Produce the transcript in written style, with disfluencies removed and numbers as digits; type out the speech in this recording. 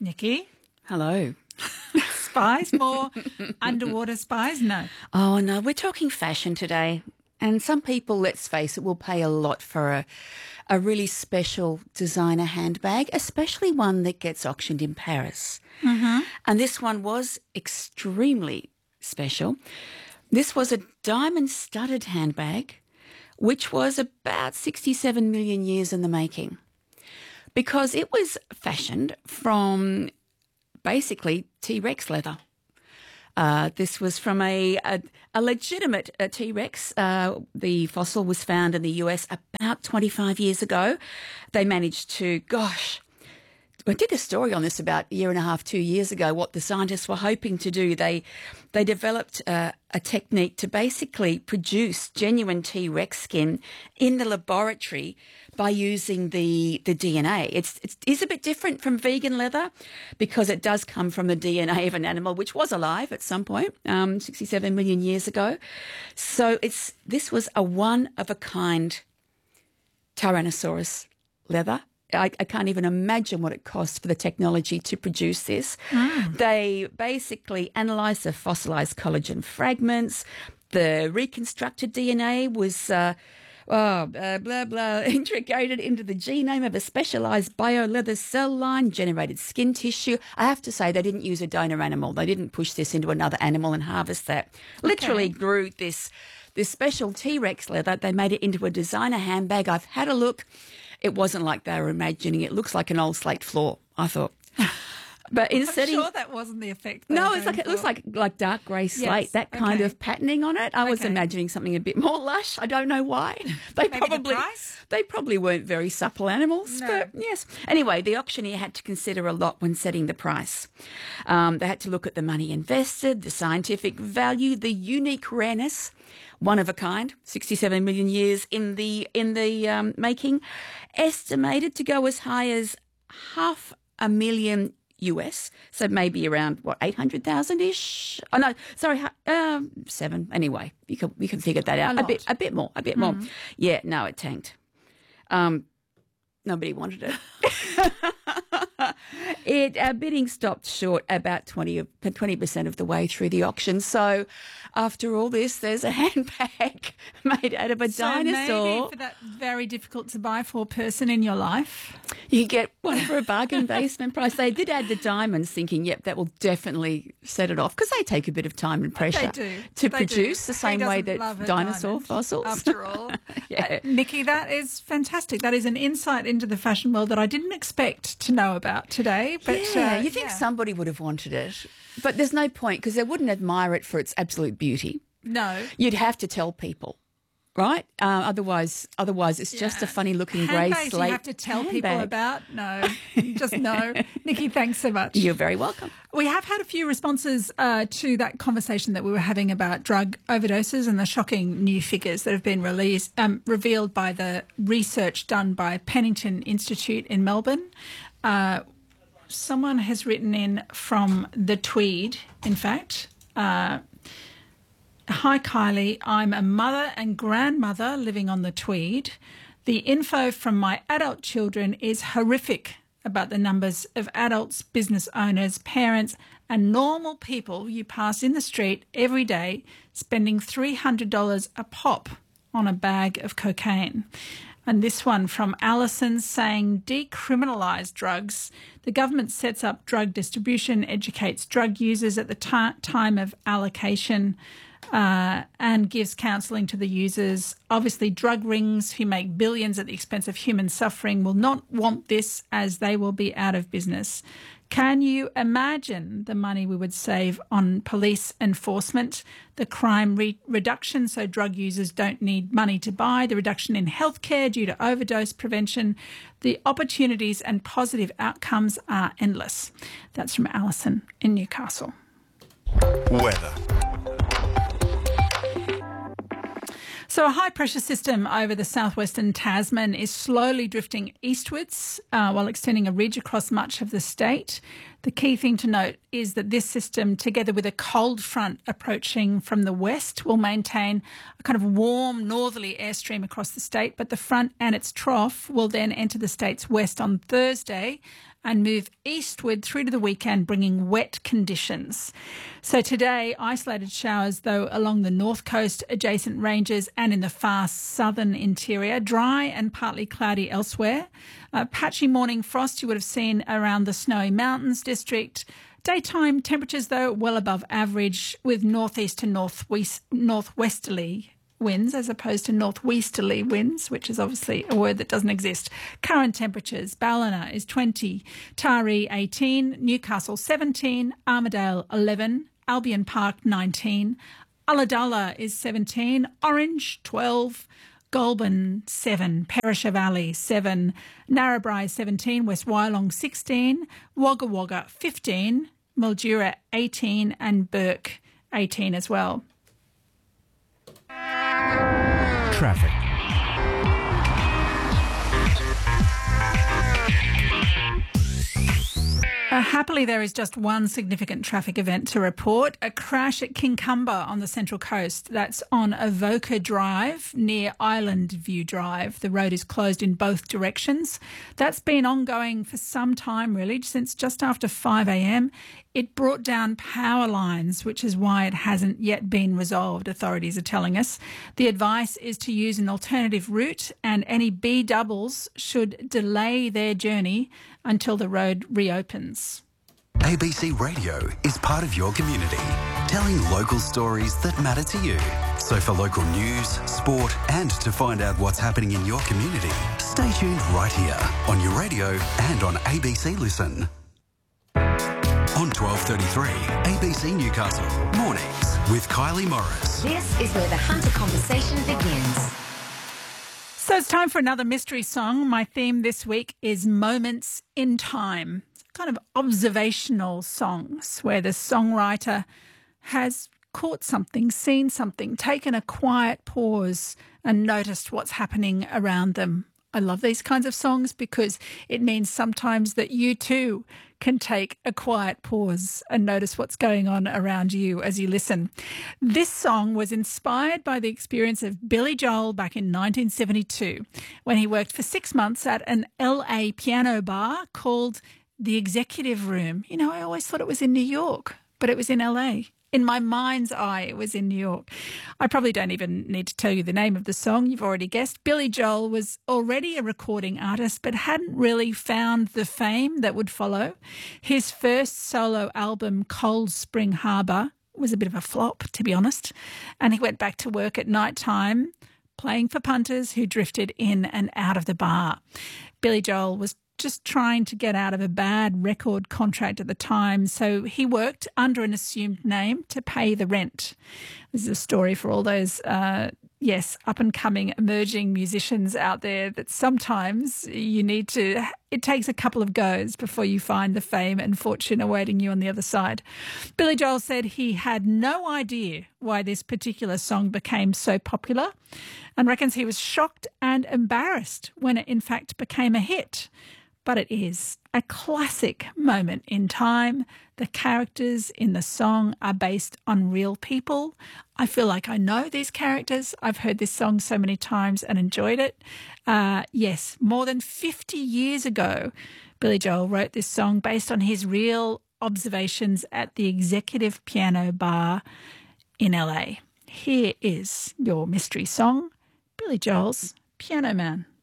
Nikki, Hello. spies, more underwater spies? No. Oh, no, we're talking fashion today. And some people, let's face it, will pay a lot for a really special designer handbag, especially one that gets auctioned in Paris. Mm-hmm. And this one was extremely special. This was a diamond-studded handbag, which was about 67 million years in the making, because it was fashioned from basically T-Rex leather. This was from a legitimate T-Rex. The fossil was found in the US about 25 years ago. They managed to, I did a story on this about a year and a half, 2 years ago, what the scientists were hoping to do. They developed a technique to basically produce genuine T-Rex skin in the laboratory by using the DNA. It is a bit different from vegan leather because it does come from the DNA of an animal which was alive at some point, 67 million years ago. So this was a one-of-a-kind Tyrannosaurus leather. I can't even imagine what it cost for the technology to produce this. They basically analysed the fossilised collagen fragments. The reconstructed DNA was integrated into the genome of a specialised bioleather cell line, generated skin tissue. I have to say they didn't use a donor animal. They didn't push this into another animal and harvest that. Literally grew this special T-Rex leather. They made it into a designer handbag. I've had a look. It wasn't like they were imagining. It looks like an old slate floor, I thought. But I'm sure that wasn't the effect. No, it looks like dark grey slate, Yes, that kind of patterning on it. I was imagining something a bit more lush. I don't know why. Maybe the price? They probably weren't very supple animals, but yes. Anyway, the auctioneer had to consider a lot when setting the price. They had to look at the money invested, the scientific value, the unique rareness, one of a kind, 67 million years in the making, estimated to go as high as $500,000 US, so maybe around 800,000-ish. Oh no, sorry, 7. Anyway, we can figure that out. A bit more. Yeah, no, it tanked. Nobody wanted it. Bidding stopped short about 20% of the way through the auction. So after all this, there's a handbag made out of a dinosaur. Maybe for that very difficult to buy for person in your life, you get one for a bargain basement price. They did add the diamonds, thinking, yep, that will definitely set it off, because they take a bit of time and pressure to produce the same way that dinosaur fossils. After all, Nikki, that is fantastic. That is an insight into the fashion world that I didn't expect to know about today. But you think somebody would have wanted it, but there's no point because they wouldn't admire it for its absolute beauty. No, you'd have to tell people. Right? Otherwise, it's just a funny-looking grey slate. You have to tell people about? No, just no. Nikki, thanks so much. You're very welcome. We have had a few responses to that conversation that we were having about drug overdoses and the shocking new figures that have been revealed by the research done by Pennington Institute in Melbourne. Someone has written in from the Tweed, in fact. Hi, Kylie. I'm a mother and grandmother living on the Tweed. The info from my adult children is horrific about the numbers of adults, business owners, parents and normal people you pass in the street every day spending $300 a pop on a bag of cocaine. And this one from Alison saying, decriminalise drugs. The government sets up drug distribution, educates drug users at the time of allocation, and gives counselling to the users. Obviously, drug rings who make billions at the expense of human suffering will not want this, as they will be out of business. Can you imagine the money we would save on police enforcement, the crime reduction so drug users don't need money to buy, the reduction in healthcare due to overdose prevention? The opportunities and positive outcomes are endless. That's from Alison in Newcastle. Weather. So a high-pressure system over the southwestern Tasman is slowly drifting eastwards while extending a ridge across much of the state. The key thing to note is that this system, together with a cold front approaching from the west, will maintain a kind of warm northerly airstream across the state, but the front and its trough will then enter the state's west on Thursday and move eastward through to the weekend, bringing wet conditions. So today, isolated showers, though, along the north coast, adjacent ranges and in the far southern interior. Dry and partly cloudy elsewhere. Patchy morning frost you would have seen around the Snowy Mountains district. Daytime temperatures, though, well above average, with northeast to northwesterly winds as opposed to northwesterly winds, which is obviously a word that doesn't exist. Current temperatures: Ballina is 20, Taree 18, Newcastle 17, Armidale 11, Albion Park 19, Ulladulla is 17, Orange 12, Goulburn 7, Perisher Valley 7, Narrabri 17, West Wyalong 16, Wagga Wagga 15, Mildura 18 and Burke 18 as well. Traffic. Happily, there is just one significant traffic event to report: a crash at Kincumber on the Central Coast. That's on Avoca Drive near Island View Drive. The road is closed in both directions. That's been ongoing for some time, really, since just after 5 a.m. It brought down power lines, which is why it hasn't yet been resolved, authorities are telling us. The advice is to use an alternative route, and any B-doubles should delay their journey until the road reopens. ABC Radio is part of your community, telling local stories that matter to you. So for local news, sport and to find out what's happening in your community, stay tuned right here on your radio and on ABC Listen. On 12:33, ABC Newcastle, mornings with Kylie Morris. This is where the Hunter conversation begins. So it's time for another mystery song. My theme this week is Moments in Time. It's kind of observational songs where the songwriter has caught something, seen something, taken a quiet pause and noticed what's happening around them. I love these kinds of songs because it means sometimes that you too can take a quiet pause and notice what's going on around you as you listen. This song was inspired by the experience of Billy Joel back in 1972 when he worked for 6 months at an LA piano bar called The Executive Room. You know, I always thought it was in New York, but it was in LA. In my mind's eye, it was in New York. I probably don't even need to tell you the name of the song. You've already guessed. Billy Joel was already a recording artist, but hadn't really found the fame that would follow. His first solo album, Cold Spring Harbor, was a bit of a flop, to be honest. And he went back to work at night time, playing for punters who drifted in and out of the bar. Billy Joel was just trying to get out of a bad record contract at the time, so he worked under an assumed name to pay the rent. This is a story for all those, up-and-coming emerging musicians out there that sometimes it takes a couple of goes before you find the fame and fortune awaiting you on the other side. Billy Joel said he had no idea why this particular song became so popular and reckons he was shocked and embarrassed when it in fact became a hit. But it is a classic moment in time. The characters in the song are based on real people. I feel like I know these characters. I've heard this song so many times and enjoyed it. Yes, more than 50 years ago, Billy Joel wrote this song based on his real observations at the Executive Piano Bar in LA. Here is your mystery song, Billy Joel's Piano Man.